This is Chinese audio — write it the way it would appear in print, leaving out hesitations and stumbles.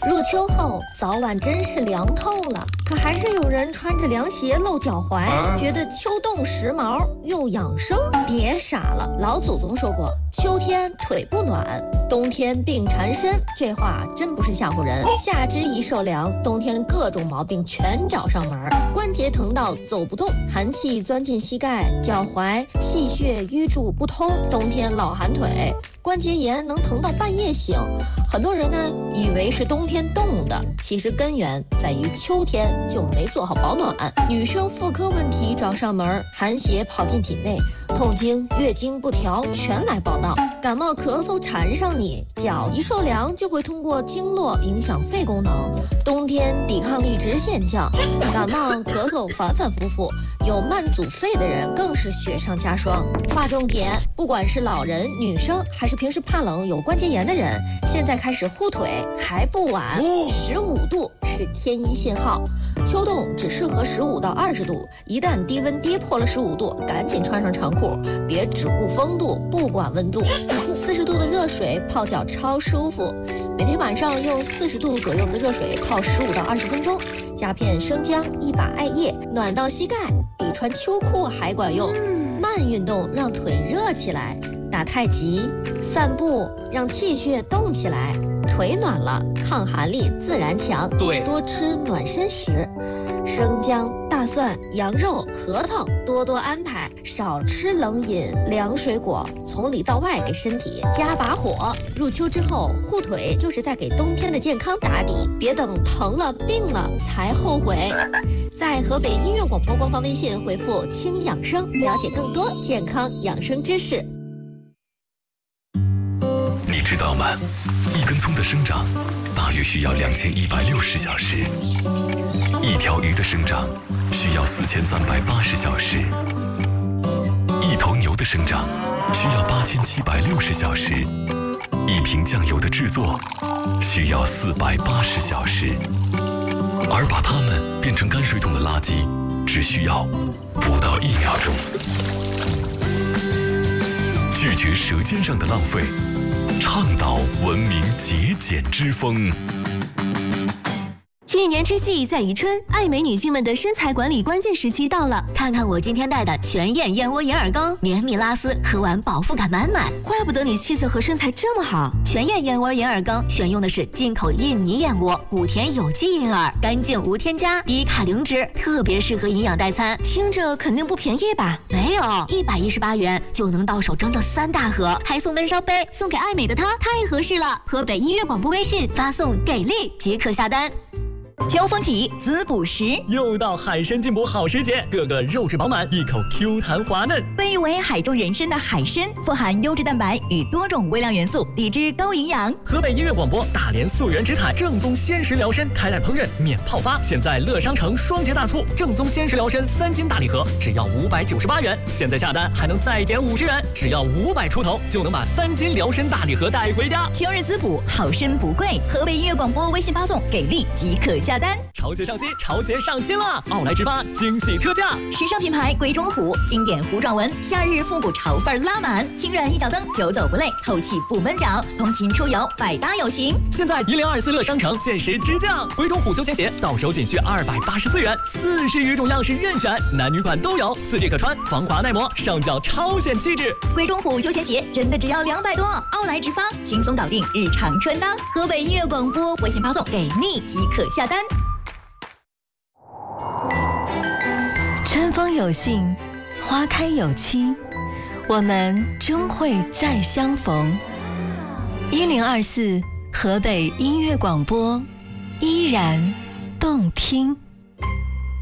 入秋后，早晚真是凉透了，可还是有人穿着凉鞋露脚踝，觉得秋冻时髦又养生。别傻了，老祖宗说过，秋天腿不暖，冬天病缠身，这话真不是吓唬人。夏肢一受凉，冬天各种毛病全找上门，关节疼到走不动，寒气钻进膝盖、脚踝，气血瘀注不通，冬天老寒腿。关节炎能疼到半夜醒，很多人呢以为是冬天冻的，其实根源在于秋天就没做好保暖。女生妇科问题找上门，寒邪跑进体内，痛经、月经不调全来报道。感冒咳嗽缠上你，脚一受凉就会通过经络影响肺功能，冬天抵抗力直线降，感冒咳嗽反反复复，有慢阻肺的人更是雪上加霜。划重点，不管是老人、女生还是平时怕冷有关节炎的人，现在开始护腿还不晚。15度是天一信号，秋冻只适合15到20度，一旦低温跌破了15度，赶紧穿上长裤，别只顾风度不管温度。40度的热水泡脚超舒服，每天晚上用40度左右的热水泡15到20分钟，加片生姜，1把艾叶，暖到膝盖，比穿秋裤还管用。慢运动让腿热起来，打太极、散步让气血动起来，腿暖了，抗寒力自然强。 对， 多吃暖身食，生姜、大蒜、羊肉、核桃多多安排，少吃冷饮、凉水果，从里到外给身体加把火。入秋之后护腿就是在给冬天的健康打底，别等疼了病了才后悔。在河北音乐广播官方微信回复轻养生，了解更多健康养生知识。 你知道吗？一根葱的生长大约需要2160小时，一条鱼的生长需要4380小时，一头牛的生长需要8760小时，一瓶酱油的制作需要480小时，而把它们变成泔水桶的垃圾只需要不到1秒钟。拒绝舌尖上的浪费，倡导文明节俭之风。 一年之计在于春，爱美女性们的身材管理关键时期到了。 看看我今天带的全燕燕窝银耳羹，绵密拉丝，喝完饱腹感满满。 怪不得你气色和身材这么好。 全燕燕窝银耳羹选用的是进口印尼燕窝，谷田有机银耳，干净无添加，低卡零脂，特别适合营养代餐。 听着肯定不便宜吧？ 没有，118元就能到手整整3大盒，还送闷烧杯，送给爱美的她太合适了。河北音乐广播微信发送给力即可下单。 秋风起，滋补时， 又到海参进补好时节，个个肉质饱满，一口 Q 弹滑嫩。 被誉为海中人参的海参，富含优质蛋白与多种微量元素，抵制高营养。 河北音乐广播大连溯源植采正宗鲜食疗参，开袋烹饪免泡发，现在乐商城双节大促，正宗鲜食疗参3斤大礼盒只要598元，现在下单还能再减50元，只要500出头就能把3斤疗参大礼盒带回家。 秋日滋补，好参不贵。河北音乐广播微信发送给力即可下单。 潮鞋上新，潮鞋上新了！奥莱直发惊喜特价， 时尚品牌鬼冢虎，经典糊状纹，夏日复古潮范拉满，轻软一脚蹬，久走不累，透气不闷脚，通勤出游百搭有型。 现在1024乐商城限时直降，鬼冢虎休闲鞋到手仅需284元，40余种样式任选，男女款都有，4G可穿，防滑耐磨，上脚超显气质。 鬼冢虎休闲鞋真的只要200多，奥莱直发轻松搞定日常穿搭。河北音乐广播微信发送给力即可下单。 春风有信，花开有期，我们终会再相逢。1024河北音乐广播，依然动听。